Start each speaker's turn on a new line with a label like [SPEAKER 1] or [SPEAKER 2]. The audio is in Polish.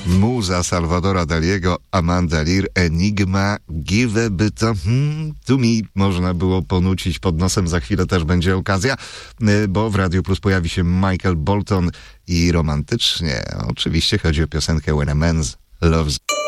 [SPEAKER 1] Muza Salvadora Daliego, Amanda Lear, Enigma, Give a bit of to me można było ponucić pod nosem. Za chwilę też będzie okazja, bo w Radio Plus pojawi się Michael Bolton i romantycznie oczywiście chodzi o piosenkę When a Man Loves.